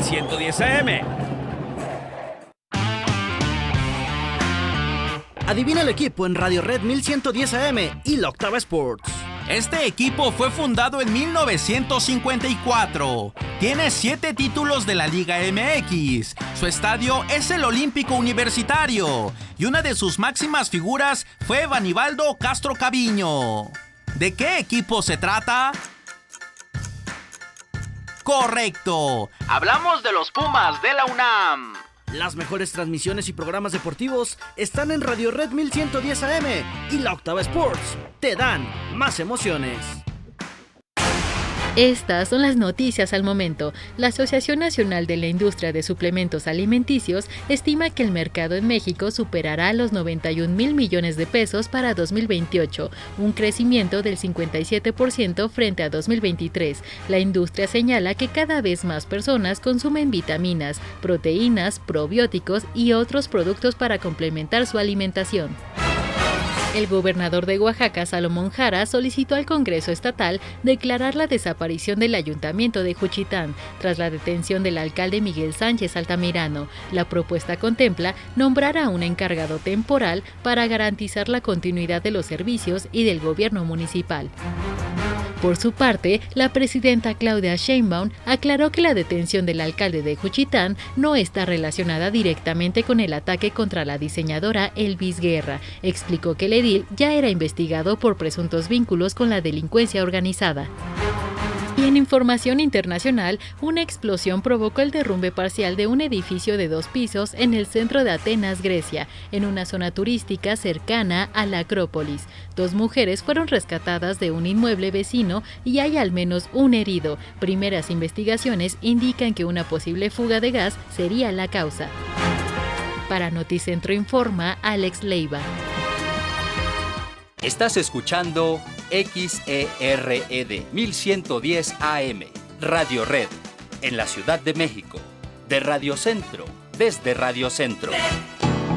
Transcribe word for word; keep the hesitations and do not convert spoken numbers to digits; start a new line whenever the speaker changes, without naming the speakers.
ciento diez A M.
Adivina el equipo en Radio Red mil ciento diez A M y la Octava Sports.
Este equipo fue fundado en mil novecientos cincuenta y cuatro. Tiene siete títulos de la Liga M X. Su estadio es el Olímpico Universitario. Y una de sus máximas figuras fue Banibaldo Castro Caviño. ¿De qué equipo se trata? ¡Correcto! Hablamos de los Pumas de la UNAM.
Las mejores transmisiones y programas deportivos están en Radio Red mil ciento diez A M y la Octava Sports. Te dan más emociones.
Estas son las noticias al momento. La Asociación Nacional de la Industria de Suplementos Alimenticios estima que el mercado en México superará los noventa y un mil millones de pesos para dos mil veintiocho, un crecimiento del cincuenta y siete por ciento frente a dos mil veintitrés. La industria señala que cada vez más personas consumen vitaminas, proteínas, probióticos y otros productos para complementar su alimentación. El gobernador de Oaxaca, Salomón Jara, solicitó al Congreso Estatal declarar la desaparición del Ayuntamiento de Juchitán tras la detención del alcalde Miguel Sánchez Altamirano. La propuesta contempla nombrar a un encargado temporal para garantizar la continuidad de los servicios y del gobierno municipal. Por su parte, la presidenta Claudia Sheinbaum aclaró que la detención del alcalde de Juchitán no está relacionada directamente con el ataque contra la diseñadora Elvis Guerra. Explicó que el edil ya era investigado por presuntos vínculos con la delincuencia organizada. Y en información internacional, una explosión provocó el derrumbe parcial de un edificio de dos pisos en el centro de Atenas, Grecia, en una zona turística cercana a la Acrópolis. Dos mujeres fueron rescatadas de un inmueble vecino y hay al menos un herido. Primeras investigaciones indican que una posible fuga de gas sería la causa. Para Noticentro Informa, Alex Leiva.
Estás escuchando X E R E D mil ciento diez A M, Radio Red, en la Ciudad de México, de Radio Centro, desde Radio Centro.